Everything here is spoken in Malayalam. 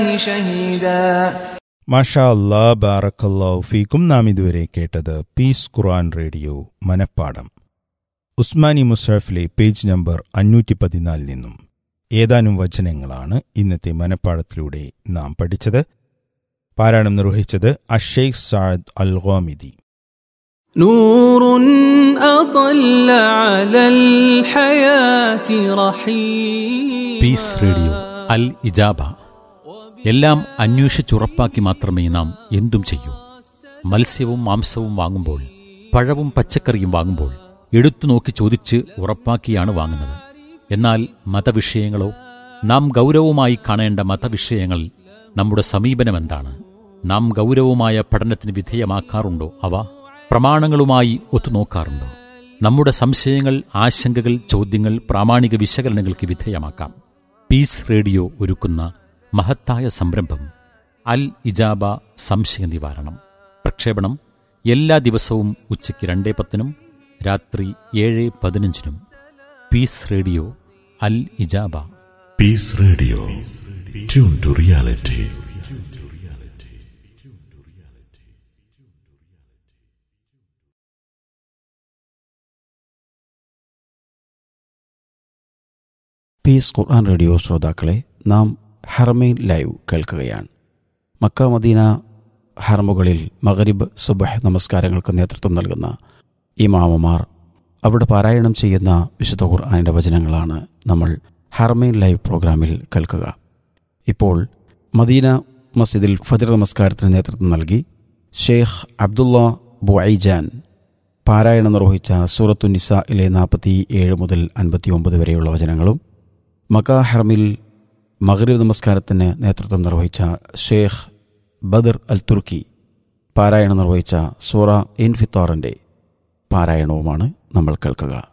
شهيدا. മാഷാ അല്ലാ, ബാറക്കല്ലാഹു ഫീക്കും. നാം ഇതുവരെ കേട്ടത് പീസ് ഖുർആൻ റേഡിയോ മനപ്പാഠം. ഉസ്മാനി മുസ്ഹഫിലെ പേജ് നമ്പർ 514 നിന്നും ഏതാനും വചനങ്ങളാണ് ഇന്നത്തെ മനപ്പാഠത്തിലൂടെ നാം പഠിച്ചത്. പാരായണം നിർവഹിച്ചത് അഷെയ്ഖ് സഅദ് അൽ ഗാമിദി. نور أطل على الحياة رحيم. പീസ് റേഡിയോ അൽ ഇജാബ. എല്ലാം അന്വേഷിച്ചുറപ്പാക്കി മാത്രമേ നാം എന്തും ചെയ്യൂ. മത്സ്യവും മാംസവും വാങ്ങുമ്പോൾ, പഴവും പച്ചക്കറിയും വാങ്ങുമ്പോൾ എടുത്തു നോക്കി ചോദിച്ച് ഉറപ്പാക്കിയാണ് വാങ്ങുന്നത്. എന്നാൽ മതവിഷയങ്ങളോ, നാം ഗൗരവമായി കാണേണ്ട മതവിഷയങ്ങൾ, നമ്മുടെ സമീപനമെന്താണ്? നാം ഗൗരവമായ പഠനത്തിന് വിധേയമാക്കാറുണ്ടോ? അവ പ്രമാണങ്ങളുമായി ഒത്തുനോക്കാറുണ്ടോ? നമ്മുടെ സംശയങ്ങൾ, ആശങ്കകൾ, ചോദ്യങ്ങൾ പ്രാമാണിക വിശകലനങ്ങൾക്ക് വിധേയമാക്കാം. പീസ് റേഡിയോ ഒരുക്കുന്ന മഹത്തായ സംരംഭം അൽ ഇജാബ സംശയ നിവാരണം. പ്രക്ഷേപണം എല്ലാ ദിവസവും ഉച്ചയ്ക്ക് 2:10 രാത്രി 7:15. പീസ് റേഡിയോ അൽ ഇജാബ. Piece radio, tune to reality. Piece Quran radio ശ്രോതാക്കളെ, നാം ഹറമൈൻ ലൈവ് കേൾക്കുകയാണ്. മക്ക മദീന ഹറമുകളിൽ മഗ്രിബ് സുബ്ഹ് നമസ്കാരങ്ങൾക്ക് നേതൃത്വം നൽകുന്ന ഇമാമമാർ അവിടെ പാരായണം ചെയ്യുന്ന വിശുദ്ധ ഖുർആനിൻ്റെ വചനങ്ങളാണ് നമ്മൾ ഹറമൈൻ ലൈവ് പ്രോഗ്രാമിൽ കേൾക്കുക. ഇപ്പോൾ മദീന മസ്ജിദിൽ ഫജ്ർ നമസ്കാരത്തിന് നേതൃത്വം നൽകി ഷെയ്ഖ് അബ്ദുള്ള ബുഐജാൻ പാരായണം നിർവഹിച്ച സൂറത്തു നിസായിലെ 47 മുതൽ 59 വരെയുള്ള വചനങ്ങളും, മക്ക ഹറമിൽ മഗ്രിബ് നമസ്കാരത്തിന് നേതൃത്വം നിർവഹിച്ച ഷെയ്ഖ് ബദർ അൽ തുർക്കി പാരായണം നിർവഹിച്ച സൂറ ഇൻഫിത്താറിൻ്റെ പാരായണവുമാണ് നമ്മൾ കേൾക്കുക.